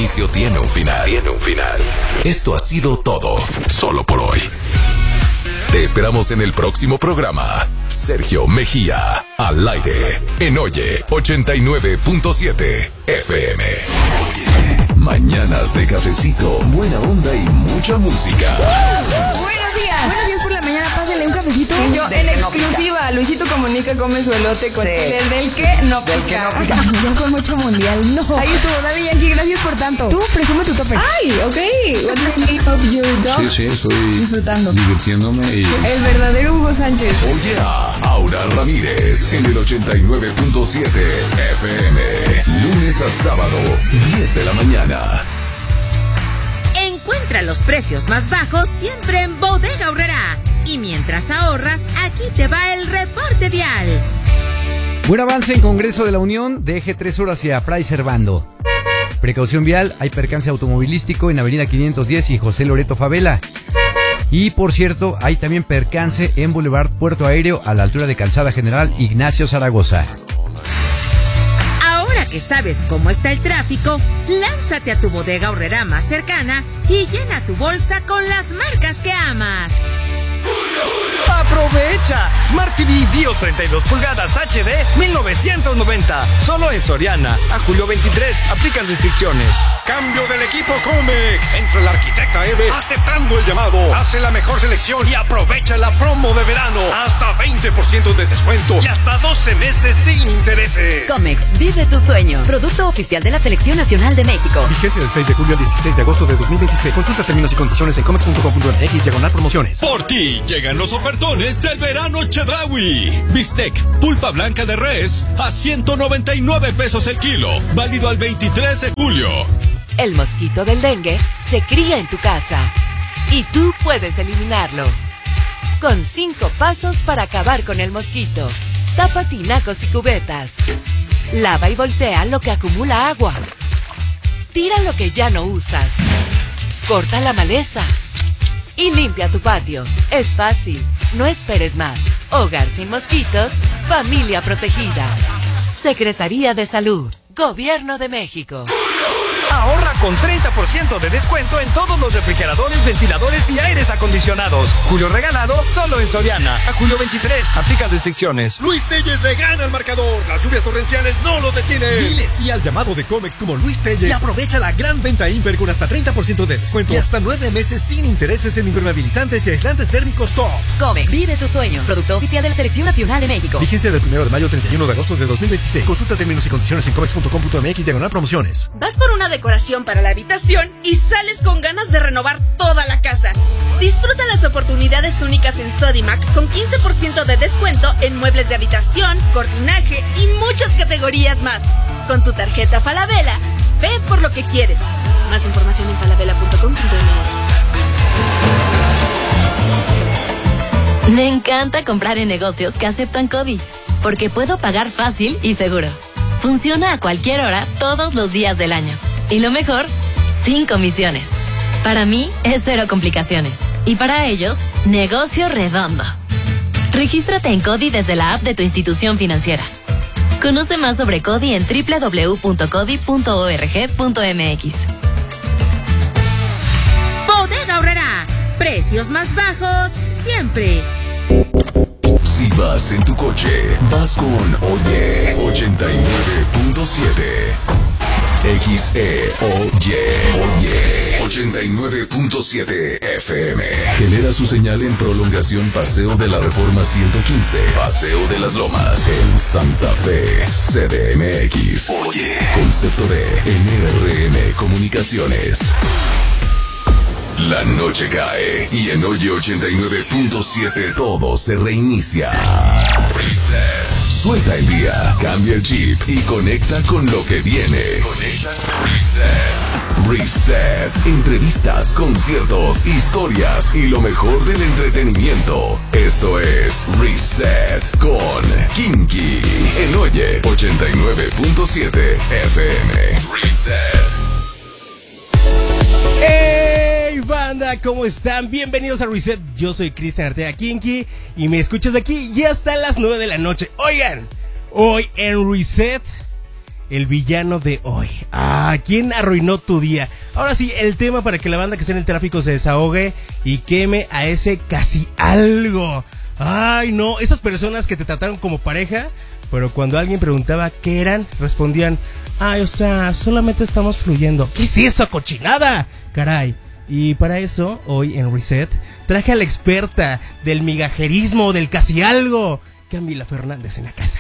inicio tiene un final. Esto ha sido todo, solo por hoy. Te esperamos en el próximo programa. Sergio Mejía, al aire, en Oye 89.7 FM. Mañanas de cafecito, buena onda y mucha música. Buenos días por la mañana, pásenle un cafecito. Y yo, en exclusiva, Luisito Comunica come su elote con el del que no pica. Ya con mucho mundial, no. Ahí estuvo, Daddy Yankee, gracias por tanto. Tú, presume tu topper. Ay, ok. What's the name of your dog? Sí, estoy Disfrutando. divirtiéndome y... El verdadero Hugo Sánchez. Oye a Aura Ramírez en el 89.7 FM. Lunes a sábado, 10 de la mañana. Encuentra los precios más bajos siempre en Bodega Aurrerá. Y mientras ahorras, aquí te va el reporte vial. Buen avance en Congreso de la Unión de eje 3 Sur hacia Fray Servando. Precaución vial, hay percance automovilístico en Avenida 510 y José Loreto Favela. Y por cierto, hay también percance en Boulevard Puerto Aéreo a la altura de Calzada General Ignacio Zaragoza. Ahora que sabes cómo está el tráfico, lánzate a tu Bodega Aurrerá más cercana y llena tu bolsa con las marcas que amas. ¡Aprovecha! Smart TV BIOS 32 pulgadas HD 1990. Solo en Soriana. A julio 23. Aplican restricciones. Cambio del equipo Comex. Entra el arquitecta Eve aceptando el llamado. Hace la mejor selección y aprovecha la promo de verano. Hasta 20% de descuento y hasta 12 meses sin intereses. Comex, vive tu sueño. Producto oficial de la Selección Nacional de México. Vigencia del 6 de julio al 16 de agosto de 2026. Consulta términos y condiciones en comex.com.mx/promociones. Por ti llegan los ofertones del verano Chedraui. Bistec, pulpa blanca de res a 199 pesos el kilo. Válido al 23 de julio. El mosquito del dengue se cría en tu casa y tú puedes eliminarlo. Con 5 pasos para acabar con el mosquito. Tapa tinacos y cubetas. Lava y voltea lo que acumula agua. Tira lo que ya no usas. Corta la maleza. Y limpia tu patio. Es fácil. No esperes más. Hogar sin mosquitos. Familia protegida. Secretaría de Salud. Gobierno de México. Ahorra con 30% de descuento en todos los refrigeradores, ventiladores y aires acondicionados. Julio regalado solo en Soriana. A julio 23. Aplican restricciones. Luis Telles le gana al marcador. Las lluvias torrenciales no lo detienen. Dile sí al llamado de Comex como Luis Telles y aprovecha la gran venta Imper con hasta 30% de descuento y hasta 9 meses sin intereses en impermeabilizantes y aislantes térmicos top. Comex, vive tus sueños. Producto oficial de la Selección Nacional de México. Vigencia del 1 de mayo al 31 de agosto de 2026. Consulta términos y condiciones en comex.com.mx/promociones. Vas por una decoración para la habitación y sales con ganas de renovar toda la casa. Disfruta las oportunidades únicas en Sodimac con 15% de descuento en muebles de habitación, cortinaje y muchas categorías más. Con tu tarjeta Falabella, ve por lo que quieres. Más información en falabella.com.mx. Me encanta comprar en negocios que aceptan CODI, porque puedo pagar fácil y seguro. Funciona a cualquier hora, todos los días del año. Y lo mejor, sin comisiones. Para mí es cero complicaciones. Y para ellos, negocio redondo. Regístrate en CODI desde la app de tu institución financiera. Conoce más sobre CODI en www.codi.org.mx. Bodega Aurrerá. Precios más bajos siempre. Si vas en tu coche, vas con Oye 89.7. Oye 89.7 FM. Genera su señal en prolongación Paseo de la Reforma 115, Paseo de las Lomas, en Santa Fe, CDMX. Oye, concepto de NRM Comunicaciones. La noche cae y en Oye 89.7 todo se reinicia. Reset. Suelta el día, cambia el chip y conecta con lo que viene. Conecta. Reset. Entrevistas, conciertos, historias y lo mejor del entretenimiento. Esto es Reset con Kinky en Oye 89.7 FM. Reset. ¡Hey, banda! ¿Cómo están? Bienvenidos a Reset. Yo soy Cristian Artea Kinky y me escuchas de aquí y hasta las 9 de la noche. Oigan, hoy en Reset el villano de hoy. ¿Quién arruinó tu día? Ahora sí, el tema para que la banda que esté en el tráfico se desahogue y queme a ese casi algo. Ay, no, esas personas que te trataron como pareja, pero cuando alguien preguntaba qué eran, respondían, o sea, solamente estamos fluyendo. ¿Qué es eso, cochinada? Caray. Y para eso, hoy en Reset, traje a la experta del migajerismo, del casi algo, Camila Fernández en la casa.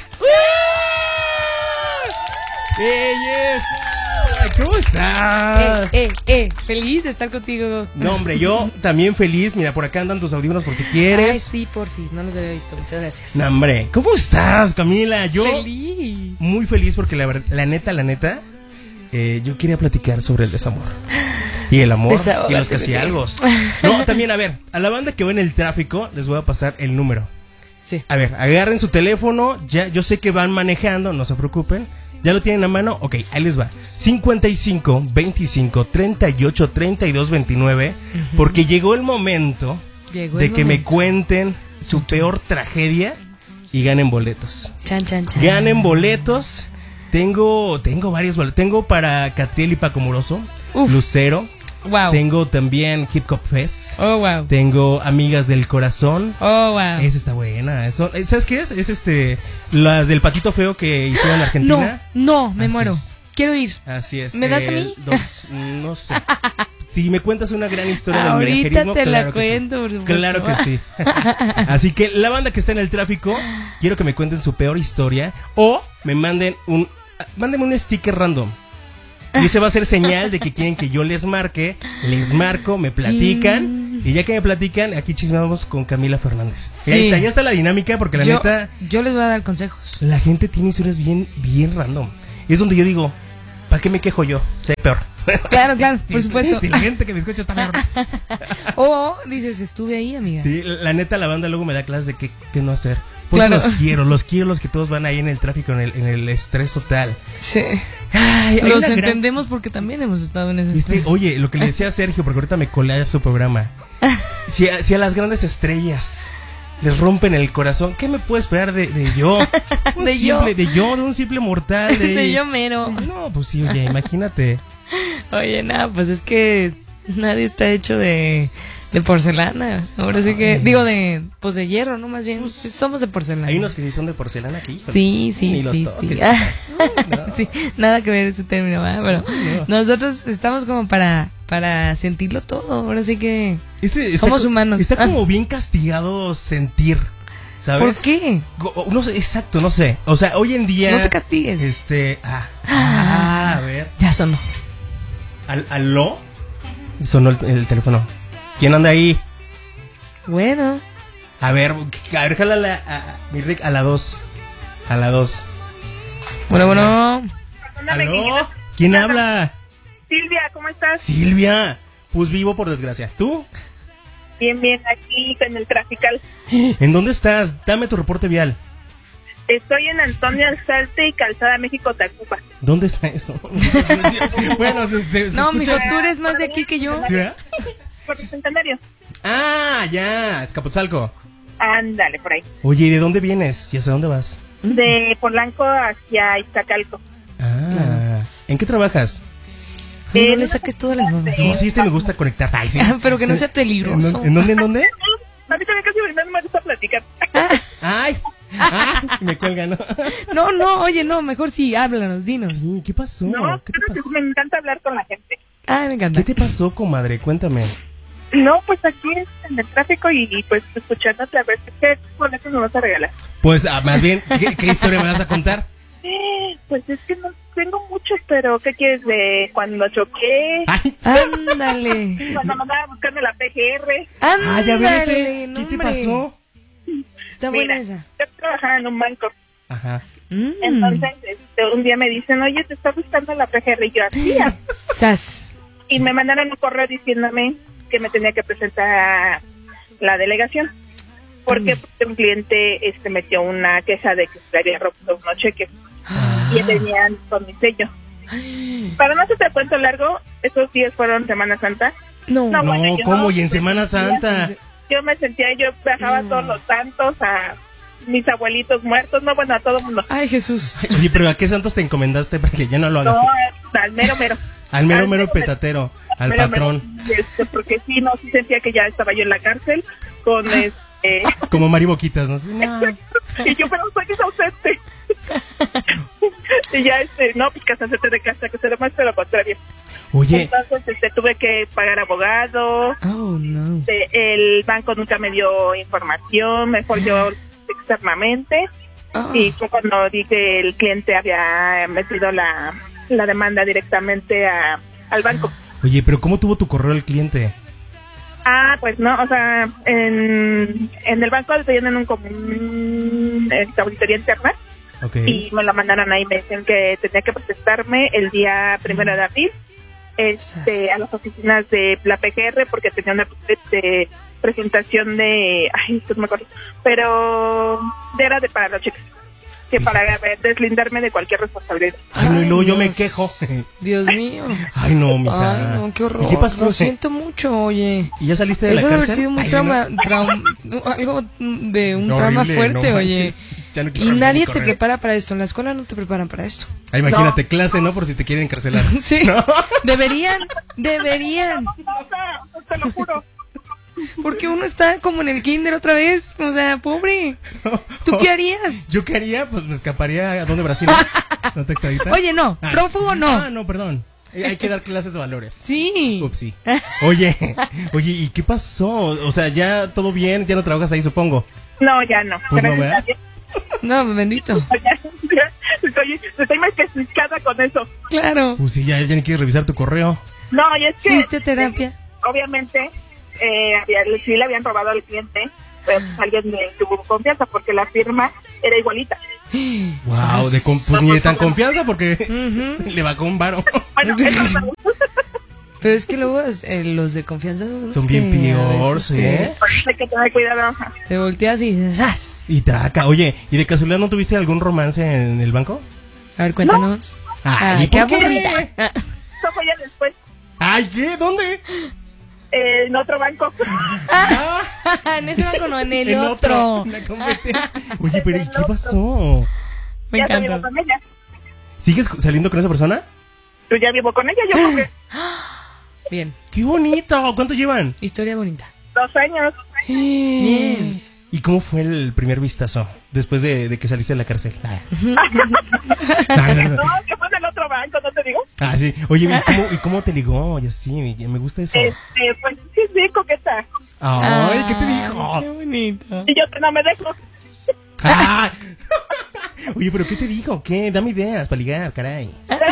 ¿Cómo estás? Feliz de estar contigo. No, hombre, yo también feliz. Mira, por acá andan tus audífonos por si quieres. Ay, sí, porfis, no los había visto. Muchas gracias. No, hombre, ¿cómo estás, Camila? Yo feliz. Muy feliz porque la neta, yo quería platicar sobre el desamor. Y el amor y los casi algo. No, también, a ver, a la banda que va en el tráfico les voy a pasar el número. Sí. A ver, agarren su teléfono, ya, yo sé que van manejando, no se preocupen. ¿Ya lo tienen a mano? Ok, ahí les va. 55 25 38 32 29. Porque llegó el momento de que me cuenten su peor tragedia y ganen boletos. Chan. Ganen boletos. Tengo varios boletos. Tengo para Catriel y Paco Moroso, Lucero. Wow. Tengo también Hip Hop Fest. Oh, wow. Tengo Amigas del Corazón. Oh, wow. Esa está buena. ¿Sabes qué es? Es las del Patito Feo que hicieron en Argentina. No, me muero. Quiero ir. Así es. ¿Me das a mí? No sé. Si me cuentas una gran historia del migajerismo, migajerismo, te claro la que cuento, sí. por supuesto. Claro que sí. Así que la banda que está en el tráfico, quiero que me cuenten su peor historia o me mándenme un sticker random. Y ese va a ser señal de que quieren que yo les marque. Les marco, me platican. Y ya que me platican, aquí chismeamos con Camila Fernández. Sí. Ahí está, ya está la dinámica porque neta... Yo les voy a dar consejos. La gente tiene historias bien random. Es donde yo digo, ¿para qué me quejo yo? Sé peor. Claro, por supuesto. Si la gente que me escucha está peor. O dices, estuve ahí, amiga. Sí, la neta, la banda luego me da clases de qué no hacer. Pues claro. los quiero, los que todos van ahí en el tráfico, en el estrés total. Sí. Ay, los entendemos porque también hemos estado en ese estrés. Oye, lo que le decía a Sergio, porque ahorita me colé a su programa. Si a las grandes estrellas les rompen el corazón, ¿qué me puede esperar de yo? De un simple mortal. De yo mero. No, pues sí, oye, imagínate. Oye, nada, pues es que nadie está hecho de porcelana. Ahora sí que, digo de hierro, ¿no? Más bien, somos de porcelana. Hay unos que sí son de porcelana aquí, híjole. Sí. Ni los toques. No. Sí, nada que ver ese término, ¿verdad? Pero nosotros estamos como para sentirlo todo. Ahora sí que somos humanos. Está como bien castigado sentir, ¿sabes? ¿Por qué? No sé, exacto, no sé. O sea, hoy en día... No te castigues. A ver. Ya sonó. ¿Aló? Sonó el teléfono. ¿Quién anda ahí? Bueno. A ver, jálala mi Rick a la 2. A la 2. Bueno. ¿Aló? ¿Quién habla? Silvia, ¿cómo estás? Silvia, pues vivo por desgracia. ¿Tú? Bien, aquí en el trafical. ¿En dónde estás? Dame tu reporte vial. Estoy en Antonio Alzate y Calzada México Tacuba. ¿Dónde está eso? Bueno, se no, escucha... mijo, tú eres más de aquí que yo. ¿Sí? Por Bicentenario. Ah, ya, Escapotzalco. Ándale, por ahí. Oye, ¿y de dónde vienes? ¿Y hacia dónde vas? De Polanco hacia Iztacalco. ¿En qué trabajas? No le saques toda la información. No, sí, me gusta conectar. Ay, sí. Pero que no sea peligroso. ¿En dónde? A mí también casi no me gusta platicar. Ay, me cuelga, ¿no? No, oye, no, mejor sí, háblanos, dinos. Sí, ¿qué pasó? No, ¿Qué te pasó? me encanta hablar con la gente. Ay, me encanta. ¿Qué te pasó, comadre? Cuéntame. No, pues aquí en el tráfico y pues escuchándote a ver qué boletos me vas a regalar. Pues más bien, ¿qué historia me vas a contar? Pues es que no tengo muchos, pero ¿qué quieres de cuando choqué? Ay. Ándale. Cuando me andaba buscando la PGR. Ándale. Ya ves, ¿qué te pasó? Está buena esa. Yo trabajaba en un banco. Ajá. Entonces, un día me dicen, oye, te está buscando la PGR. Y yo, así. ¡Sas! Y me mandaron un correo diciéndome que me tenía que presentar a la delegación. Porque un cliente metió una queja de que se le había roto unos cheques. Y venían con mi sello. Para no hacerte cuento largo, esos días fueron Semana Santa. No, bueno, ¿cómo? ¿Y en Semana Santa? Yo me sentía, yo viajaba todos los santos a mis abuelitos muertos, no, bueno, a todo el mundo. Ay, Jesús. Oye, pero ¿a qué santos te encomendaste para que ya no lo hagas? No, al mero mero. Al mero petatero, al mero, patrón. Porque sí sentía que ya estaba yo en la cárcel con Como Mariboquitas, ¿no? Y yo, pero soy ausente. Y ya no, pues que hacerte de casa, que se demuestre lo contrario. Oye. Entonces tuve que pagar abogado. Oh, no. El banco nunca me dio información, mejor yo externamente. Y fue cuando vi que el cliente había metido la demanda directamente al banco. Oye, pero ¿cómo tuvo tu correo el cliente? Pues no, o sea, en el banco tienen un común auditoría interna. Okay. Y me lo mandaron ahí, me decían que tenía que presentarme el día 1 de abril a las oficinas de la PGR porque tenía una presentación de, no me acuerdo, pero era para los chicos, que para deslindarme de cualquier responsabilidad. Ay, no, y luego yo me quejo. Dios mío. Ay, no, mija. Ay, no, qué horror. ¿Y qué pasó? Lo siento mucho, oye. ¿Y ya saliste de eso la cárcel? Eso debe haber sido muy algo de un trauma fuerte, no oye. No y nadie te prepara para esto. En la escuela no te preparan para esto. Imagínate, clase, ¿no? Por si te quieren encarcelar. Sí. ¿No? Deberían. Te lo juro. Porque uno está como en el kinder otra vez. O sea, pobre. ¿Tú qué harías? ¿Yo qué haría? Pues me escaparía a dónde, Brasil. ¿No te extraditas? Oye, no. Prófugo no. No, perdón. Hay que dar clases de valores. Sí. Upsi. Oye, ¿y qué pasó? O sea, ya todo bien, ya no trabajas ahí, supongo. No, ya no. Pues no, ¿verdad? No, bendito. Estoy más que ciscada con eso. Claro. Pues sí, ya ni quieres revisar tu correo. No, y es que... ¿Fuiste a terapia? Obviamente, sí le habían robado al cliente, pues alguien le tuvo confianza porque la firma era igualita. Wow, pues ni de tan confianza porque le bajó un varo. Bueno, eso pero es que luego los de confianza son bien peores, ¿eh? Hay que tener cuidado. Te volteas y dices, ¡zas! Y traca. Oye, ¿y de casualidad no tuviste algún romance en el banco? A ver, cuéntanos. No. Ay, qué aburrida. Eso fue ya después. Ay, ¿qué? ¿Dónde? En otro banco. En ese banco no, en el otro. Oye, pero ¿y qué pasó? Me ya encanta. vivo con ella. ¿Sigues saliendo con esa persona? Tú ya vivo con ella, yo creo que... Bien. ¡Qué bonito! ¿Cuánto llevan? Historia bonita. 2 años. Bien. ¿Y cómo fue el primer vistazo después de que saliste de la cárcel? No, que fue en el otro banco, ¿no te digo? Sí. Oye, ¿y cómo te ligó? Y así, me gusta eso. Pues sí, coqueta. Ay, ¿qué te dijo? Qué bonito. Y yo no me dejo. Oye, ¿pero qué te dijo? ¿Qué? Dame ideas para ligar, caray.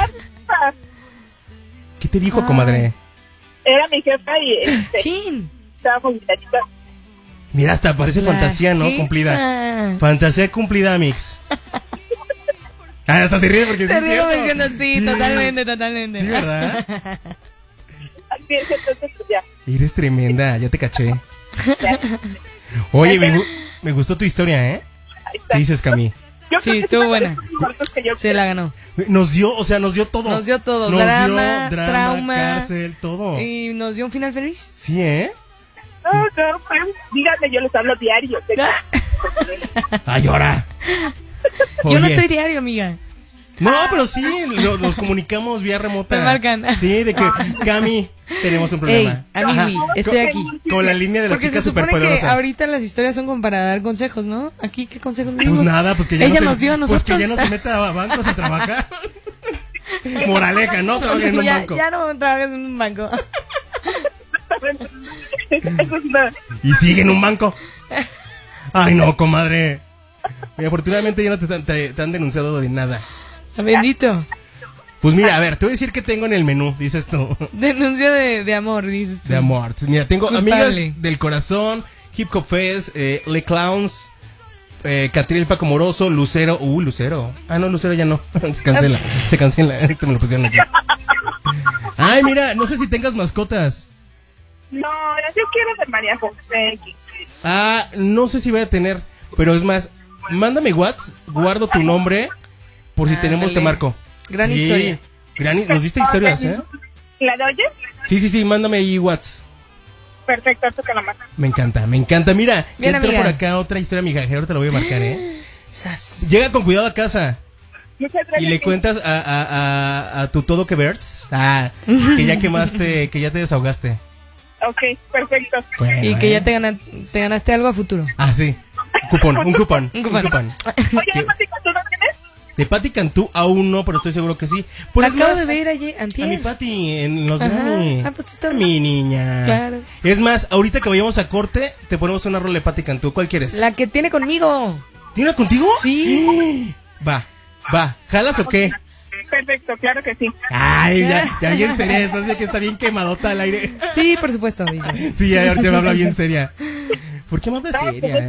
¿Qué te dijo, comadre? Era mi jefa y... ¡Chin! Estaba muy bonita. Mira, hasta parece fantasía, ¿no? Cumplida. Fantasía cumplida, Mix. Hasta se ríe porque se ríe como diciendo sí, totalmente. Sí, ¿verdad? Así es, entonces ya. Eres tremenda, ya te caché. Oye, me gustó tu historia, ¿eh? ¿Qué dices, Cami? Sí, estuvo buena. Se la ganó. Nos dio todo. Nos dio todo. Nos drama, dio trauma, cárcel, todo. Y nos dio un final feliz. Sí, ¿eh? No, díganme, yo les hablo diario. Ay, ahora. Yo no estoy diario, amiga. No, pero sí, nos comunicamos vía remota. Me marcan. Sí, de que, Cami, tenemos un problema. Amigo, estoy aquí. Con la línea de las chicas superpoderosas. Porque se supone que ahorita las historias son como para dar consejos, ¿no? Aquí, ¿qué consejos nos dimos? Pues nada, pues que ya ella nos dio a nosotros. Pues que ya no se meta a bancos a trabajar. Moraleja, no trabajes en un banco. Ya no trabajes en un banco. Y sigue en un banco. Ay, no, comadre. Y afortunadamente ya no te han denunciado de nada. Bendito. Pues mira, a ver, te voy a decir que tengo en el menú, dices tú. Denuncia de amor, dices tú. De amor. Mira, tengo Culpable. Amigas del Corazón, Hip Hop Fest, Le Clowns, Catriel Paco Moroso, Lucero. Lucero. No, Lucero ya no. Se cancela. Ahorita me lo pusieron aquí. Ay, mira, no sé si tengas mascotas. No, yo quiero de María José. No sé si voy a tener, pero es más, mándame WhatsApp, guardo tu nombre, por si tenemos te marco. Gran historia. Nos diste historias, ¿eh? ¿La de oyes? Sí, mándame ahí WhatsApp. Perfecto, toca la mano. Me encanta. Mira, Bien, entró amiga. por acá otra historia migajera, ahorita la voy a marcar, Sas. Llega con cuidado a casa Muchas gracias. y le cuentas a tu todo que verts, que ya quemaste, que ya te desahogaste. Ok, perfecto. Bueno, Y que ya te ganaste algo a futuro. Sí. Un cupón. Un cupón. Oye, Pati, ¿tú no tienes? De Pati Cantú aún no, pero estoy seguro que sí. La Pues es acabo más, de ver ayer, antier. a mi Pati en los Ajá. Grammy. Pues tú estás... Mi niña. Claro. Es más, ahorita que vayamos a corte, te ponemos una rola de Pati Cantú. ¿Cuál quieres? La que tiene conmigo. ¿Tiene una contigo? Sí. Va. ¿Jalas o qué? Perfecto, claro que sí. Ay, ya bien seria, después de que está bien quemadota al aire. Sí, por supuesto, dice. Sí, ya ahorita me habla bien seria. ¿Por qué me hablas seria?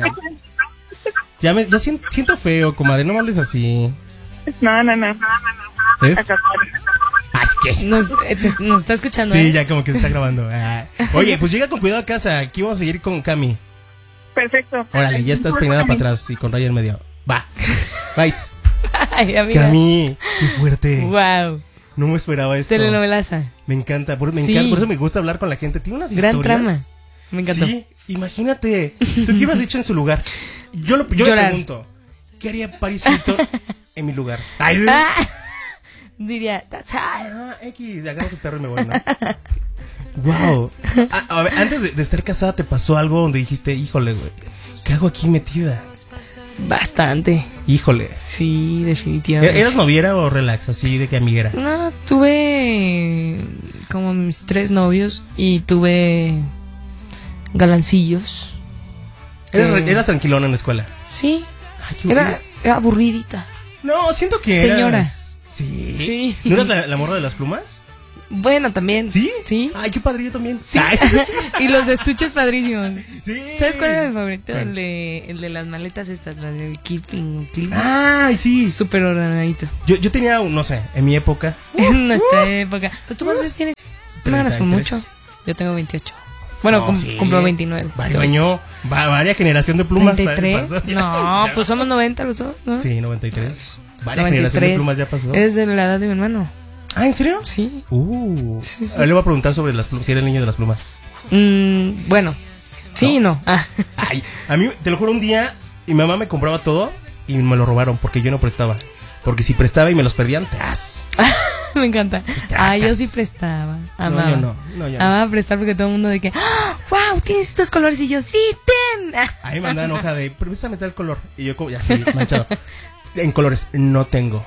Ya siento feo, comadre, no me hables así. No. ¿Es? Acá. Ay, ¿qué? Nos está escuchando. Sí, ¿eh? ya como que se está grabando. Oye, pues llega con cuidado a casa. Aquí vamos a seguir con Cami. Perfecto. Órale, ya estás peinada para atrás y con raya en medio. Va. Vais. Ay, amiga. Cami, qué fuerte. Wow. No me esperaba esto. Telenovelaza. Me encanta, por Sí. eso me gusta hablar con la gente. Tiene unas Gran historias. trama. Me encantó. Sí, imagínate. ¿Tú qué hubieras hecho en su lugar? Yo le pregunto, ¿qué haría Paris Hilton en mi lugar? Ay, sí. Diría, that's hot. X, agarro su perro y me voy, ¿no? Wow. A ver, antes de estar casada, ¿te pasó algo donde dijiste, híjole, güey, ¿qué hago aquí metida? Bastante. Híjole. Sí, definitivamente. ¿Eras noviera o relax, así de que amiguera? No, tuve como mis 3 novios y tuve galancillos. ¿Eras tranquilona en la escuela? Sí. Ay, qué Era aburridita. No, siento que Señora. eras... Sí. Sí. ¿No eras la morra de las plumas? Bueno, también. ¿Sí? Sí. Ay, qué padre, yo también. Sí. Ay. Y los estuches padrísimos. Sí. ¿Sabes cuál era mi favorito? ¿Cuál? El de las maletas estas, las del Keeping Clean. Ay, sí. Súper ordenadito. Yo tenía, no sé, en mi época. En nuestra época. Pues tú cuántos años tienes? No me ganas por 33. mucho. Yo tengo 28. Bueno, No, sí. cumplo 29. Varia generación de plumas. 33. pasó. No, pues somos 90 los dos, ¿no? Sí, 93. Varia generación de plumas ya pasó. Eres de la edad de mi hermano. Ah, ¿en serio? Sí. Sí. A ver, le voy a preguntar sobre las plumas, si era el niño de las plumas. Bueno, sí y no. Ay, a mí, te lo juro, un día mi mamá me compraba todo y me lo robaron porque yo no prestaba. Porque si prestaba y me los perdían, ¡tras! Me encanta. Yo sí prestaba. Amaba. No, yo no. Amaba prestar porque todo el mundo de que, wow, tienes estos colores. Y yo, sí, ten. A mí me mandaban hoja de, permítame tal color. Y yo como, ya sí, manchado. En colores, no tengo.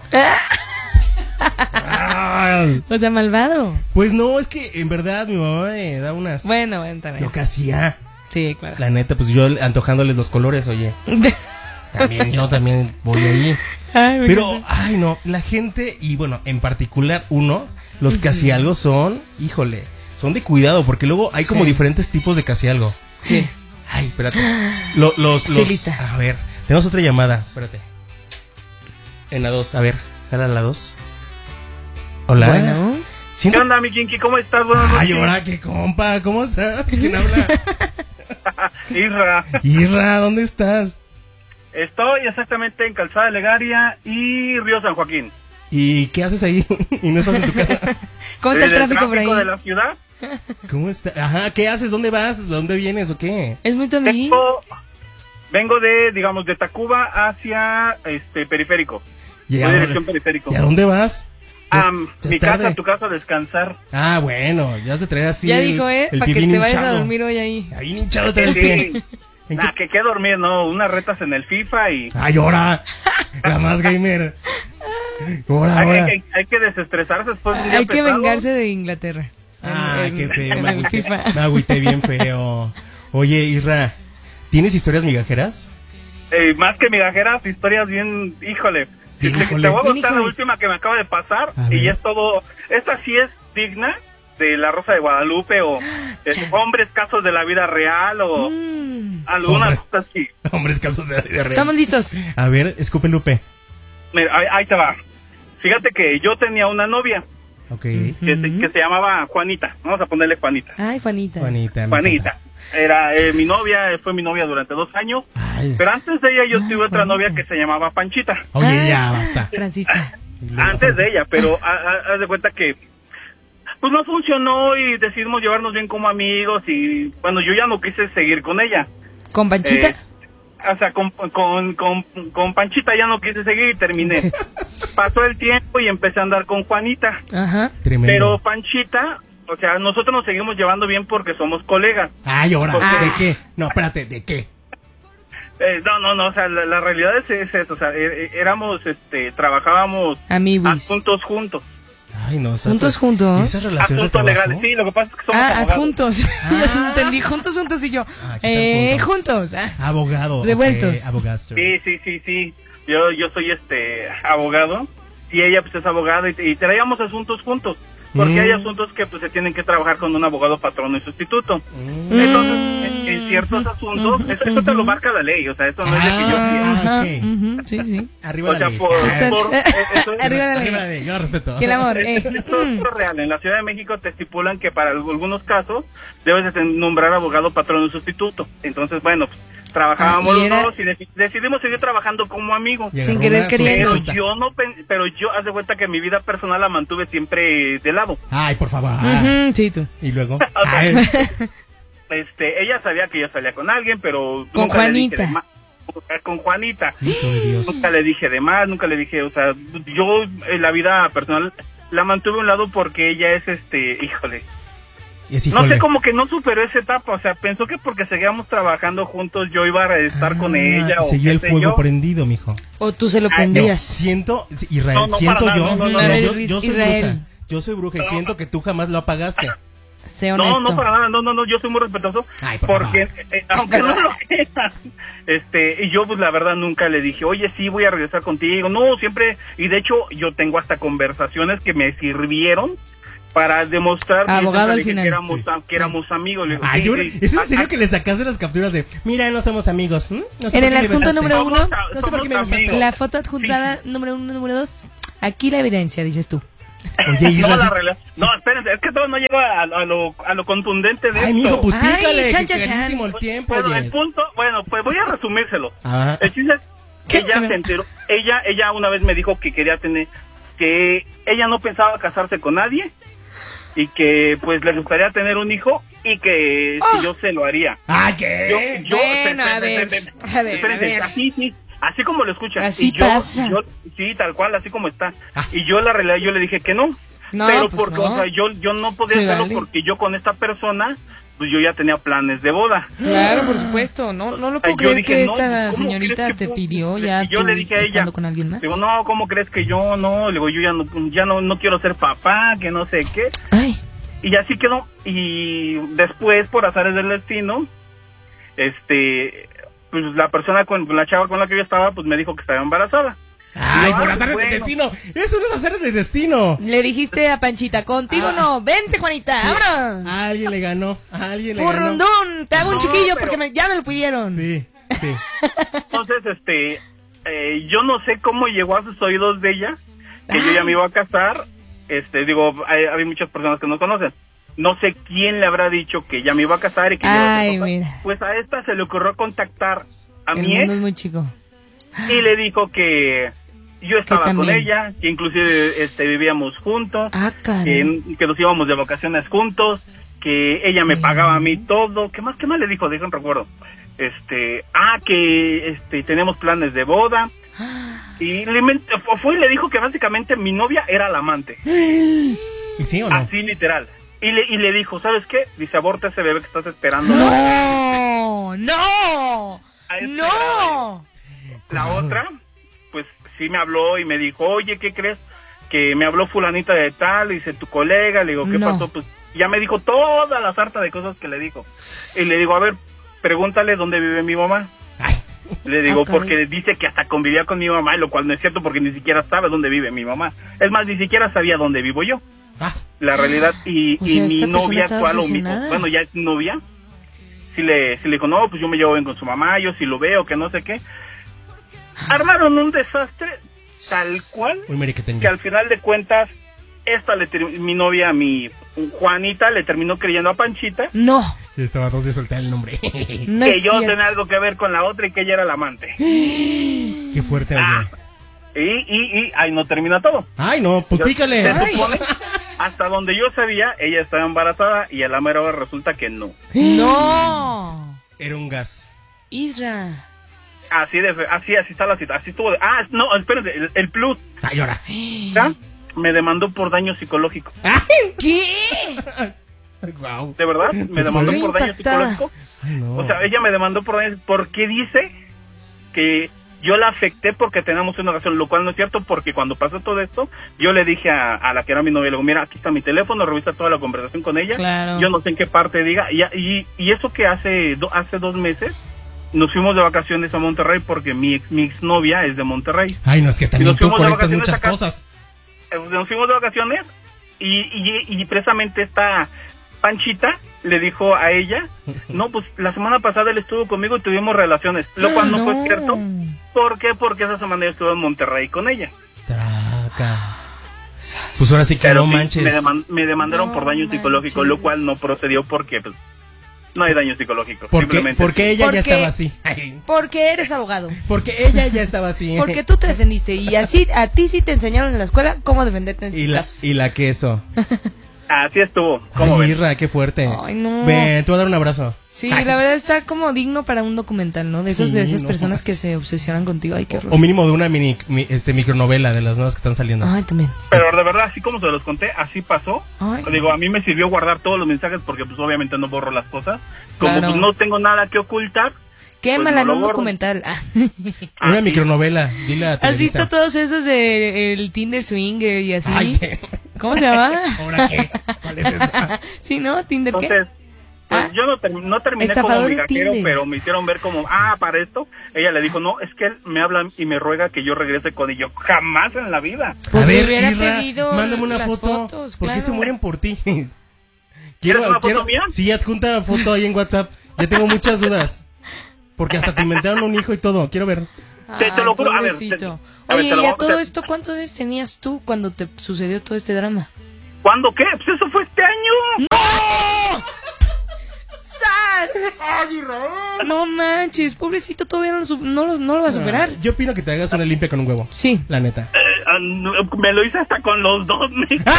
O sea, malvado. Pues no, es que en verdad mi mamá me da unas... Bueno, también. Lo que hacía. Sí, claro. La neta, pues yo antojándoles los colores, oye. Yo también voy ahí. Pero, ay no, la gente, y bueno, en particular los casi algo son, híjole, son de cuidado, porque luego hay como diferentes tipos de casi algo. Sí. Ay, espérate. Estilista. A ver, tenemos otra llamada, espérate. En la 2, a ver, jala la 2. Hola. Bueno. ¿Qué onda, mi Kinky? ¿Cómo estás? Buenas noches. Ay, ahora qué compa, ¿cómo estás? ¿Quién habla? Isra, ¿dónde estás? Estoy exactamente en Calzada Legaria y Río San Joaquín. ¿Y qué haces ahí? ¿Y no estás en tu casa? ¿Cómo está el tráfico por ahí? de la ciudad. ¿Cómo está? Ajá, ¿qué haces? ¿Dónde vas? ¿De dónde vienes o qué? Es muy también. Vengo de Tacuba hacia Periférico. ¿Y Voy dirección Periférico. ¿Y a dónde vas? Mi casa, tu casa, a descansar. Ah, bueno, ya has de traer así. Ya dijo, para que te vayas a dormir hoy ahí. Ahí hinchado trae el pie. Que dormir, no, unas retas en el FIFA y... ¡Ay, ahora! La más gamer. Hay que desestresarse después de un día Hay que pesado. vengarse de Inglaterra. Ay, qué feo. En el FIFA. Me agüité bien feo. Oye, Isra, ¿tienes historias migajeras? Más que migajeras, historias bien... Híjole. Te voy a contar la última que me acaba de pasar y ya es todo... Esta sí es digna de La Rosa de Guadalupe o hombres casos de la vida real o algunas cosas así. Hombres casos de la vida real. Estamos listos. A ver, escupe Lupe. Mira, ahí te va. Fíjate que yo tenía una novia que se llamaba Juanita. Vamos a ponerle Juanita. Ay, Juanita. Juanita. Era fue mi novia durante 2 años. Ay. Pero antes de ella yo tuve otra novia que se llamaba Panchita. Oye, ya, basta. Francisca. Antes de ella, pero haz de cuenta que pues no funcionó y decidimos llevarnos bien como amigos y bueno, yo ya no quise seguir con ella. ¿Con Panchita? O sea, con Panchita ya no quise seguir y terminé. Pasó el tiempo y empecé a andar con Juanita. Ajá. Tremendo. Pero Panchita, o sea, nosotros nos seguimos llevando bien porque somos colegas. Ay, ahora, Porque- ¿de qué? No, espérate, ¿de qué? No, o sea, la realidad es eso, o sea, éramos, trabajábamos Amigos. juntos. Ay, no, esas, ¿Juntos, juntos? ¿Esas relaciones de Asuntos trabajo? legales, sí, lo que pasa es que somos abogados. Adjuntos. Ya entendí, juntos y yo. ¿qué tal Juntos. Abogado. Revueltos. ok, abogastro. Sí. Yo soy abogado y ella pues es abogada y traíamos asuntos juntos. Porque hay asuntos que pues se tienen que trabajar con un abogado patrono y sustituto. Entonces, en ciertos asuntos, eso te lo marca la ley, o sea, eso no es de que yo quiera. Sí. Arriba O la sea, ley. Arriba la ley. Arriba la ley, yo lo respeto. Y el amor. Esto es real. En la Ciudad de México te estipulan que para algunos casos debes de nombrar abogado patrono y sustituto. Entonces, bueno, pues, trabajábamos y era- los dos y decidimos seguir trabajando como amigos. Y Sin agarró querer una queriendo. sustituta. Pero yo haz de cuenta que mi vida personal la mantuve siempre de lado. Ay, por favor. Ujú, sí, tú. Y luego. O sea, Ay, ella sabía que yo salía con alguien, pero Con nunca le dije Juanita. de más. Con Juanita. hijo de Dios. Nunca le dije de más, nunca le dije, o sea, yo en la vida personal la mantuve a un lado porque ella es híjole. Es No híjole. sé, como que no superó esa etapa, o sea, pensó que porque seguíamos trabajando juntos yo iba a estar con ella o Seguía qué el sé fuego yo. prendido, mijo. O tú se lo Ay, Yo prendías. siento, Israel, No, siento para yo. nada, no, yo soy Israel. bruja. Yo soy bruja y siento que tú jamás lo apagaste. Sé honesto. No, para nada, no, yo soy muy respetuoso. Ay, por porque, aunque no lo creas, y yo pues la verdad nunca le dije, oye, sí, voy a regresar contigo. No, siempre, y de hecho yo tengo hasta conversaciones que me sirvieron para demostrar Abogado al que final. éramos amigos. Le digo, Ay, sí, yo- sí. ¿es en serio que le sacaste las capturas de, mira, no somos amigos? ¿m? No sé En por el qué me adjunto besaste. número 1, No sé por qué me Somos besaste. amigos. la foto adjuntada número 1, número 2. Aquí la evidencia, dices tú. Oye, No, Isra, la realidad. No, espérense, es que todo no llego a lo contundente de ay, esto. mijo, pues Ay, pícale, chan, que chan, chan. carísimo el tiempo, Bueno, el oyes. punto, bueno, pues voy a resumírselo. Ajá. El chiste es que ¿Qué? ella se enteró, ella una vez me dijo que quería que ella no pensaba casarse con nadie y que pues le gustaría tener un hijo y que si yo se lo haría. Ay, ¿qué? Bueno, a ver, espérense, así como lo escuchas. Así y yo, pasa. sí, tal cual, así como está. Y yo la realidad, yo le dije que no. No, pero pues porque, no. o sea, yo no podía Sí, hacerlo vale. porque yo con esta persona, pues yo ya tenía planes de boda. Claro, por supuesto. No lo Ay, puedo yo creer dije, que no, esta ¿cómo señorita crees que te tú? pidió ya Y yo tú le dije a ella, estando con alguien más. digo, no, ¿cómo crees que yo no? Le digo, yo ya no quiero ser papá, que no sé qué. Ay, Y así quedó. Y después, por azares del destino, pues la persona la chava con la que yo estaba, pues me dijo que estaba embarazada. Ay, Y yo, por ah, azar de bueno. destino. Eso no es azar de destino. le dijiste a Panchita, contigo no, vente Juanita, vámonos. A alguien le ganó. A alguien le ganó. Purrundún, te hago un No, chiquillo pero- porque ya me lo pidieron. Sí, sí. Entonces, yo no sé cómo llegó a sus oídos de ella, que yo ya me iba a casar. Hay muchas personas que no conocen. No sé quién le habrá dicho que ya me iba a casar y que yo iba a ser Ay, papá. mira, Pues a esta se le ocurrió contactar a el mi mundo ex es muy chico. y le dijo que yo estaba con también. ella, que inclusive vivíamos juntos, Ah, caray. que nos íbamos de vacaciones juntos, que ella me pagaba a mí todo. ¿Qué más le dijo? Dejen recuerdo. Que teníamos planes de boda. Y fue y le dijo que básicamente mi novia era la amante. ¿Y sí o no? Así literal. Y le dijo, ¿sabes qué? Dice, aborta ese bebé que estás esperando. No. La otra, pues sí me habló y me dijo, oye, ¿qué crees? Que me habló fulanita de tal, dice tu colega. Le digo, ¿qué No. pasó? Pues ya me dijo toda la sarta de cosas que le dijo. Y le digo, a ver, pregúntale dónde vive mi mamá. Le digo, caray. porque dice que hasta convivía con mi mamá, y lo cual no es cierto porque ni siquiera sabe dónde vive mi mamá. Es más, ni siquiera sabía dónde vivo yo. La realidad, y O sea, mi esta persona novia está actual, obsesionada. bueno, ya es novia, sí le dijo, no, pues yo me llevo bien con su mamá, yo sí lo veo, que no sé qué. Armaron un desastre tal cual, Uy, mire que tengo. que al final de cuentas, mi novia, mi Juanita, le terminó creyendo a Panchita, No. Estaba dos de soltar el nombre. No que es yo cierto. tenía algo que ver con la otra y que ella era la amante. Qué fuerte, oye. Y ahí no termina todo. Ay, no, pues pícale. Se Ay. supone, hasta donde yo sabía, ella estaba embarazada y a la mera hora resulta que no. ¡No! Era un gas. Isra. Así está la cita, así estuvo. No, espérense, el plus. Ay, ahora. ¿Ya? Me demandó por daño psicológico. ¿Qué? Wow. ¿De verdad? Me demandó por daño psicológico. Ay, no. O sea, ella me demandó por daño porque dice que yo la afecté porque teníamos una relación, lo cual no es cierto, porque cuando pasó todo esto, yo le dije a la que era mi novia, le digo, mira, aquí está mi teléfono, revisa toda la conversación con ella. Claro. Yo no sé en qué parte diga. Y eso que hace 2 meses nos fuimos de vacaciones a Monterrey porque mi exnovia es de Monterrey. Ay, no, es que también tú conectas muchas cosas. Nos fuimos de vacaciones y precisamente esta Panchita le dijo a ella, no, pues la semana pasada él estuvo conmigo y tuvimos relaciones, lo cual no fue cierto. ¿Por qué? Porque esa semana yo estuve en Monterrey con ella. Traca. Pues ahora sí que no manches. Me demandaron por daño psicológico, lo cual no procedió porque pues no hay daño psicológico. Porque ella ya estaba así. Porque eres abogado. Porque ella ya estaba así. Porque tú te defendiste y así a ti sí te enseñaron en la escuela cómo defenderte en estos casos. Y la queso. Así estuvo. Ay, Irra, qué fuerte. Ay, no. Ven, te voy a dar un abrazo. Sí, la verdad está como digno para un documental, ¿no? De esas personas que se obsesionan contigo. Ay, qué horror. O mínimo de una micronovela de las nuevas que están saliendo. Ay, también. Pero de verdad, así como se los conté, así pasó. Ay. Digo, a mí me sirvió guardar todos los mensajes porque pues obviamente no borro las cosas. Como Claro. pues no tengo nada que ocultar. Quémala pues, en un documental. Una micronovela, dile a ¿Has Televisa. visto todos esos de el Tinder Swinger y así? Ay, ¿qué? ¿Cómo se llama? ¿Ahora qué? ¿Cuál es esa? Sí, ¿no? ¿Tinder qué? Entonces, pues yo no terminé Estafador como de migajero, Tinder. pero me hicieron ver como, para esto. Ella le dijo, no, es que él me habla y me ruega que yo regrese con ella. Jamás en la vida. Pues a me ver, hubiera Irra, pedido mándame una las foto. fotos, ¿Por qué claro. se mueren por ti? ¿Quieres una foto mía? Sí, adjunta foto ahí en WhatsApp. Ya tengo muchas dudas. Porque hasta te inventaron un hijo y todo. Quiero ver. Te lo juro. A ver, Pobrecito. a ver, Oye, te lo y voy a a- todo esto, ¿cuántos años tenías tú cuando te sucedió todo este drama? ¿Cuándo qué? Pues eso fue este año. ¡No! ¡Sas! No manches, pobrecito, todavía no lo va a superar. Yo opino que te hagas una limpia con un huevo. Sí. La neta. No, me lo hice hasta con los dos.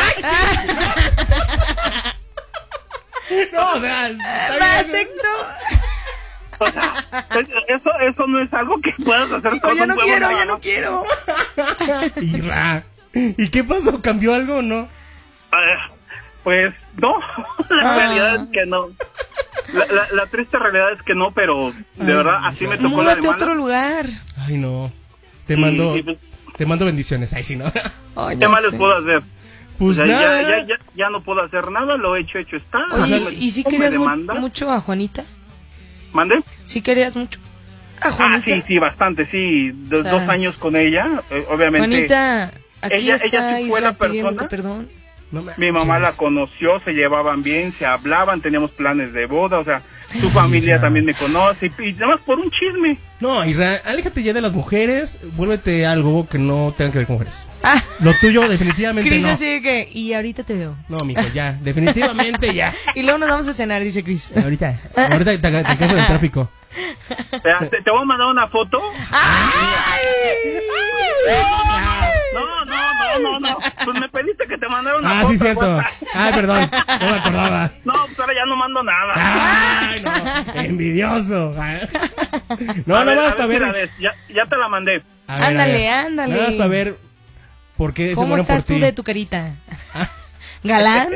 No, o sea, ¡Me acepto! O sea, eso no es algo que puedas hacer con ya un no huevo quiero, nada ya no más. quiero. Irra. ¿Y qué pasó? ¿Cambió algo o no? Pues no, la realidad es que no. La triste realidad es que no, pero de verdad así me tocó la de Múdate a mala. otro lugar. Ay, no. Te mando, Y, pues, te mando bendiciones. Ay, sí, no. Ay, ¿qué ya más les sé. puedo hacer? Pues O sea, nada. ya no puedo hacer nada, lo hecho está. Oye, O sea, ¿y si ¿cómo querías me demanda? mucho a Juanita? ¿Mande? ¿Sí querías mucho a Juanita? Sí, bastante, sí. ¿Sabes? 2 años con ella, obviamente. Juanita, aquí ella está sí fue Isra la pidiéndote persona. perdón. No me Mi mamá la conoció, se llevaban bien, se hablaban, teníamos planes de boda, o sea, su familia también me conoce, y nada más por un chisme. No, Irra, aléjate ya de las mujeres, vuélvete algo que no tenga que ver con mujeres. Ah. Lo tuyo definitivamente Cris no. así de que, y ahorita te veo. No, mijo, ya, definitivamente ya. Y luego nos vamos a cenar, dice Cris. Ahorita te caso en el tráfico. Te voy a mandar una foto. No. Pues me pediste que te mandara una foto. Sí, cierto. WhatsApp. Ay, perdón, no me acordaba. No, pues ahora ya no mando nada. Ay, no, envidioso. No, A no ver, más a para ver, ver. ya te la mandé. A ver, Ándale, a ver. ándale. Nada más para ver por qué se ¿Cómo mueren por estás tú ti. de tu carita? ¿Galán?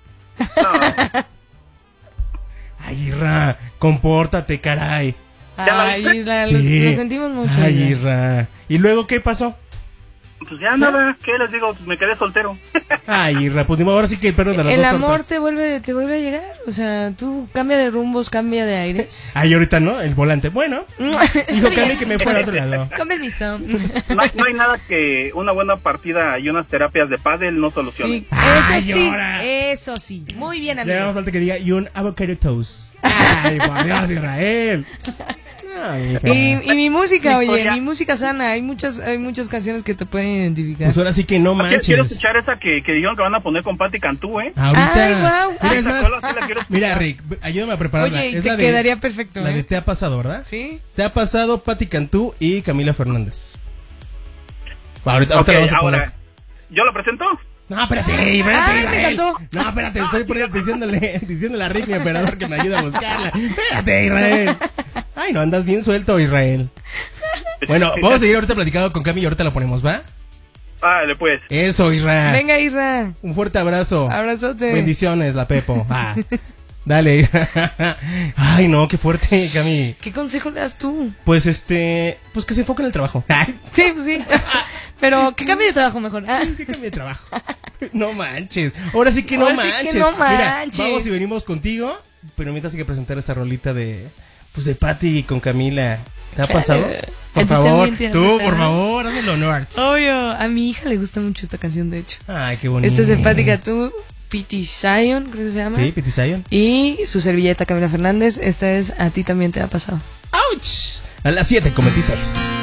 Ay, Irra, compórtate, caray. Ay, Isra, Sí. lo sentimos mucho. Ay, Isra. Irra. ¿Y luego qué pasó? Pues ya nada, ¿qué les digo? Pues me quedé soltero. Ay, Irra, pues ni modo, ahora sí que el perro de las El dos amor tortas. te vuelve a llegar. O sea, tú cambia de rumbos, cambia de aires. Ay, ahorita no, el volante. Bueno, dijo Cami que me fuera a otro lado. Con permiso. No hay nada que una buena partida y unas terapias de pádel no solucionen. Sí, Ay, eso sí, ahora. eso sí. Muy bien, Le amigo. más falta que diga, y un avocado toast. Ay, por Dios, Israel. Ay, hija. Y mi música, oye, Victoria. mi música sana. Hay muchas canciones que te pueden identificar. Pues ahora sí que no Quiero manches. escuchar esa que dijeron que van a poner con Patti Cantú, ¿eh? Ahorita. Ay, guau. Mira, es más, Esa cola sí la quiero escuchar. mira, Rick, ayúdame a prepararla. Oye, y Es te la de- quedaría perfecto, La de ¿eh? Te ha pasado, ¿verdad? Sí. Te ha pasado Patti Cantú y Camila Fernández. Ahorita Ok, la vamos a poner. ahora, ¿yo lo presento? No, espérate. Ay, me encantó. No, espérate, estoy diciéndole a Rick, mi operador, que me ayude a buscarla. Espérate, Israel. Ay, no, andas bien suelto, Israel. Bueno, vamos a seguir ahorita platicando con Cami y ahorita la ponemos, ¿va? Vale, pues. Eso, Israel. Venga, Isra. Un fuerte abrazo. Abrazote. Bendiciones, la Pepo. Dale. Ay, no, qué fuerte, Cami. ¿Qué consejo le das tú? Pues pues que se enfoque en el trabajo. Sí, pues sí. Pero que cambie de trabajo mejor. Sí, que cambie de trabajo. No manches. Ahora sí que no manches. Mira, vamos y venimos contigo, pero mientras hay que presentar esta rolita de Patti con Camila. ¿Te ha pasado? Por favor, tú, por favor, hazme el honor. Obvio, a mi hija le gusta mucho esta canción, de hecho. Ay, qué bonito. Esta es de Patti Cantú, Pity Zion, creo que se llama. Sí, Pity Zion. Y su servilleta Camila Fernández, esta es A ti también te ha pasado. ¡Auch! A las 7:26.